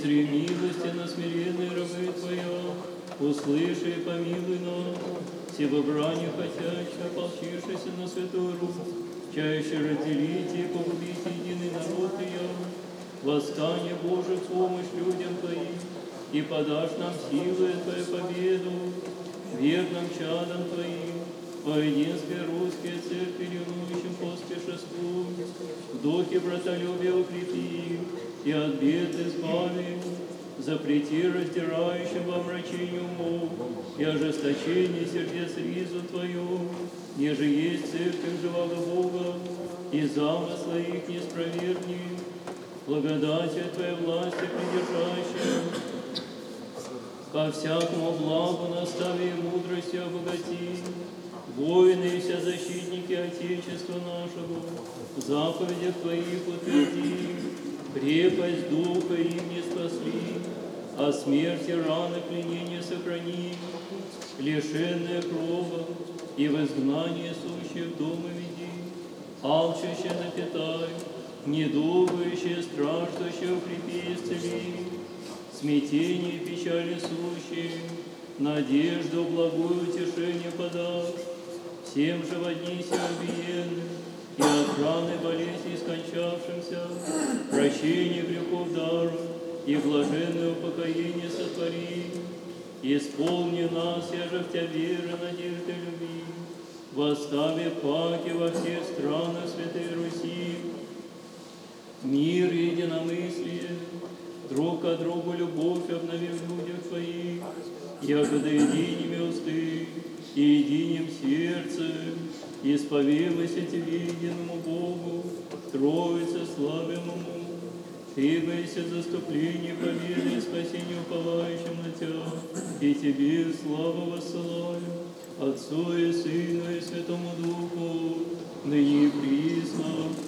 Узри милости на смиренные рабы Твоя, услыши и помилуй нас, все в брани хотящие, ополчившиеся на святую руку, чаще разделить и погубить единый народ Твоя. Восстание Божие в помощь людям Твоим, и подашь нам силы Твою победу, верным чадам Твоим, во единстве русские церкви, ревнующим по спешеству, в духе братолюбия укрепи, и от бед избави, запрети раздирающим во мрачении умов, и ожесточение сердец ризу Твою, еже есть церковь живого Бога, и замысла их не спроверни, благодатью Твоей власти придержащая, ко всякому благу настави и мудростью обогати, воины и все защитники Отечества нашего, заповедях Твоих утверди, крепость духа им не спасли, а смерти раны пленения сохрани, лишенные крова и в изгнании сущие в дома веди, алчущие напитай, недугающие, страждущие укрепи и исцели, смятение и печали сущие, надежду, благую утешение подашь, всем же в одни себя убиенным, и от раны болезни скончавшимся, прощение грехов дару, и блаженное упокоение сотвори. Исполни нас, яже в Тебя веры, надежды, люби, восстави паки во всех странах Святой Руси, мир и единомыслие, друг к другу любовь обнови в людях Твоих, ягода единими усты и единим сердцем, исповемайся Тебе, единому Богу, Троице славимому, Требуйся заступление, победы и спасения уповающим на Тебя, и Тебе славу воссылаю, Отцу и Сыну и Святому Духу, ныне и присно,